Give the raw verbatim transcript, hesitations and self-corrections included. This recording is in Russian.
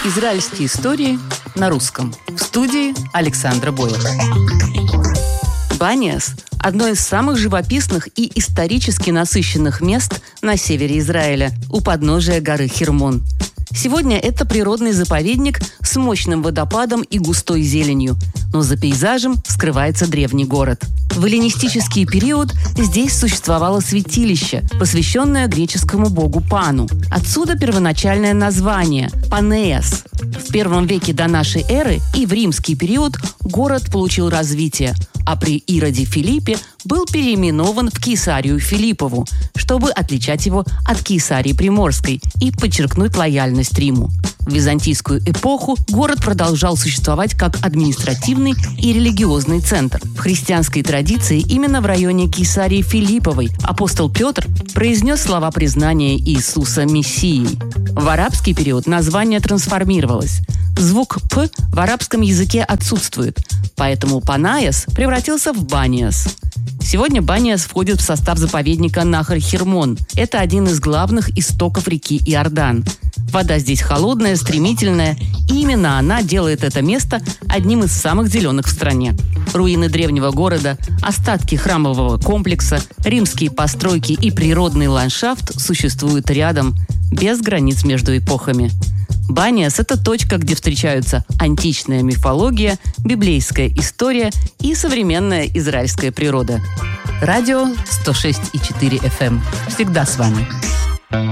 Израильские истории на русском. В студии Александра Бойлер. Баниас – одно из самых живописных и исторически насыщенных мест на севере Израиля, у подножия горы Хермон. Сегодня это природный заповедник с мощным водопадом и густой зеленью, но за пейзажем скрывается древний город. В эллинистический период здесь существовало святилище, посвященное греческому богу Пану. Отсюда первоначальное название – Панеас. В первом веке до нашей эры и в римский период город получил развитие, а при Ироде Филиппе был переименован в Кесарию Филиппову, чтобы отличать его от Кесарии Приморской и подчеркнуть лояльность Риму. В византийскую эпоху город продолжал существовать как административный и религиозный центр. В христианской традиции именно в районе Кесарии Филипповой апостол Петр произнес слова признания Иисуса Мессией. В арабский период название трансформировалось. Звук «п» в арабском языке отсутствует, поэтому Панеас превратился в Баниас. Сегодня Баниас входит в состав заповедника Нахар-Хермон. Это один из главных истоков реки Иордан. Вода здесь холодная, стремительная, и именно она делает это место одним из самых зеленых в стране. Руины древнего города, остатки храмового комплекса, римские постройки и природный ландшафт существуют рядом, без границ между эпохами. Баниас – это точка, где встречаются античная мифология, библейская история и современная израильская природа. Радио сто шесть и четыре эф эм. Всегда с вами.